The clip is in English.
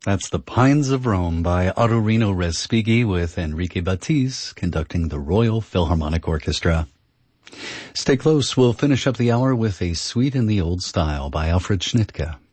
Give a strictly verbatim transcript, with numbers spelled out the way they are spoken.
That's The Pines of Rome by Ottorino Respighi with Enrique Batiste conducting the Royal Philharmonic Orchestra. Stay close. We'll finish up the hour with A Suite in the Old Style by Alfred Schnittke.